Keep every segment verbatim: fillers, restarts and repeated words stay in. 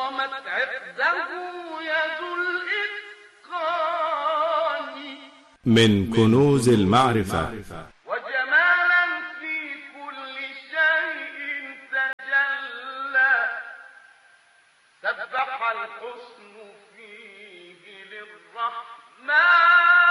صمت عقده يد الإتقان من كنوز المعرفة وجمالا في كل شيء تجلى سبح الحسن فيه للرحمن.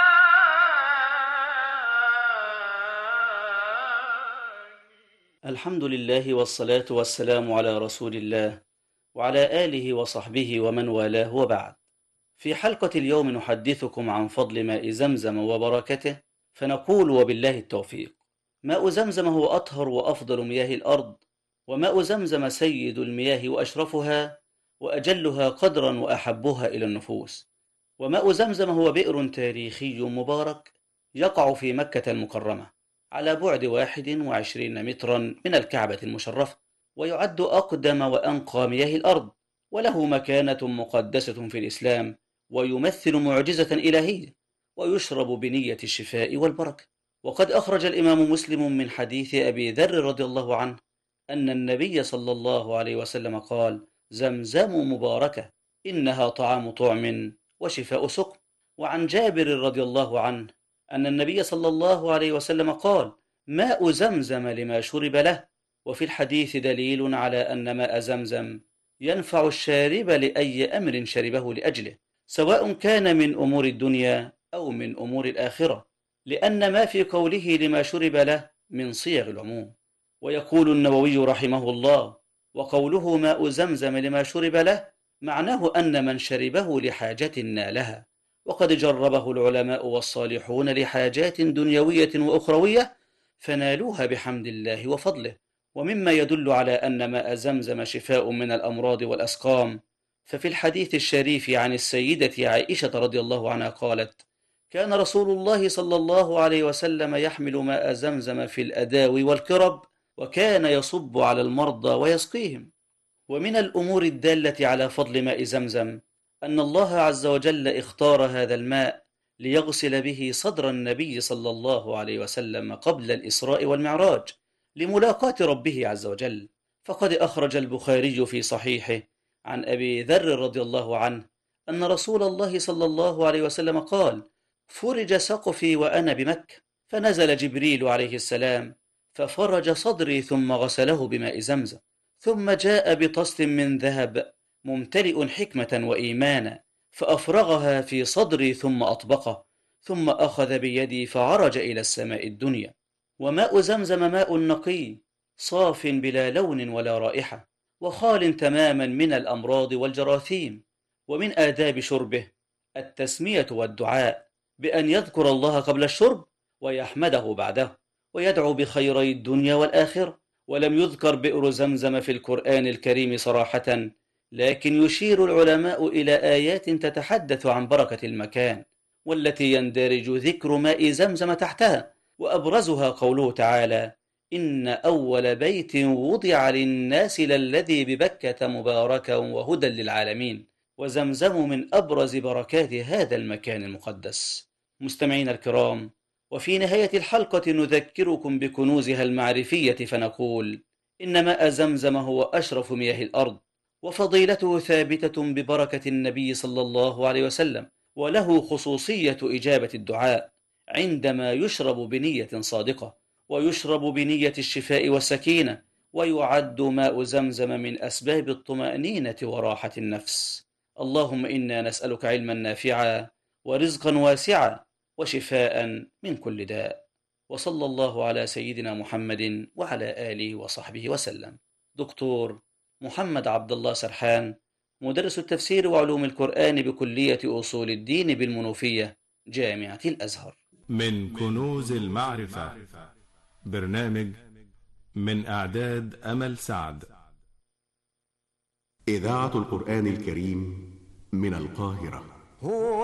الحمد لله والصلاة والسلام على رسول الله وعلى آله وصحبه ومن والاه، وبعد. في حلقة اليوم نحدثكم عن فضل ماء زمزم وبركته، فنقول وبالله التوفيق. ماء زمزم هو أطهر وأفضل مياه الأرض، وماء زمزم سيد المياه وأشرفها وأجلها قدرا وأحبها إلى النفوس. وماء زمزم هو بئر تاريخي مبارك يقع في مكة المكرمة على بعد واحد وعشرين مترا من الكعبة المشرفة، ويعد أقدم وأنقى مياه الأرض، وله مكانة مقدسة في الإسلام، ويمثل معجزة إلهية، ويشرب بنية الشفاء والبركة. وقد أخرج الإمام مسلم من حديث أبي ذر رضي الله عنه أن النبي صلى الله عليه وسلم قال: زمزم مباركة إنها طعام طعم وشفاء سقم. وعن جابر رضي الله عنه أن النبي صلى الله عليه وسلم قال: ماء زمزم لما شرب له. وفي الحديث دليل على أن ماء زمزم ينفع الشارب لأي أمر شربه لأجله، سواء كان من أمور الدنيا أو من أمور الآخرة، لأن ما في قوله لما شرب له من صيغ العموم. ويقول النووي رحمه الله: وقوله ماء زمزم لما شرب له معناه أن من شربه لحاجة نالها، وقد جربه العلماء والصالحون لحاجات دنيوية وأخروية فنالوها بحمد الله وفضله. ومما يدل على أن ماء زمزم شفاء من الأمراض والأسقام، ففي الحديث الشريف عن السيدة عائشة رضي الله عنها قالت: كان رسول الله صلى الله عليه وسلم يحمل ماء زمزم في الأداوي والكرب، وكان يصب على المرضى ويسقيهم. ومن الأمور الدالة على فضل ماء زمزم أن الله عز وجل اختار هذا الماء ليغسل به صدر النبي صلى الله عليه وسلم قبل الإسراء والمعراج لملاقاة ربه عز وجل. فقد أخرج البخاري في صحيحه عن أبي ذر رضي الله عنه أن رسول الله صلى الله عليه وسلم قال: فرج سقفي وأنا بمكة، فنزل جبريل عليه السلام ففرج صدري ثم غسله بماء زمزم، ثم جاء بطست من ذهب ممتلئ حكمة وإيمانا فأفرغها في صدري ثم أطبقه، ثم أخذ بيدي فعرج إلى السماء الدنيا. وماء زمزم ماء نقي صاف بلا لون ولا رائحة، وخال تماما من الأمراض والجراثيم. ومن آداب شربه التسمية والدعاء بأن يذكر الله قبل الشرب ويحمده بعده، ويدعو بخيري الدنيا والآخرة. ولم يذكر بئر زمزم في القرآن الكريم صراحة، لكن يشير العلماء إلى آيات تتحدث عن بركة المكان، والتي يندرج ذكر ماء زمزم تحتها، وأبرزها قوله تعالى: إن أول بيت وضع للناس للذي ببكة مباركا وهدى للعالمين. وزمزم من أبرز بركات هذا المكان المقدس. مستمعين الكرام، وفي نهاية الحلقة نذكركم بكنوزها المعرفية، فنقول: إن ماء زمزم هو أشرف مياه الأرض، وفضيلته ثابتة ببركة النبي صلى الله عليه وسلم، وله خصوصية إجابة الدعاء عندما يشرب بنية صادقة، ويشرب بنية الشفاء والسكينة، ويعد ماء زمزم من أسباب الطمأنينة وراحة النفس. اللهم إنا نسألك علما نافعا ورزقا واسعا وشفاء من كل داء. وصلى الله على سيدنا محمد وعلى آله وصحبه وسلم. دكتور محمد عبد الله سرحان، مدرس التفسير وعلوم القرآن بكلية أصول الدين بالمنوفية، جامعة الأزهر. من كنوز المعرفة، برنامج من إعداد أمل سعد. إذاعة القرآن الكريم من القاهرة.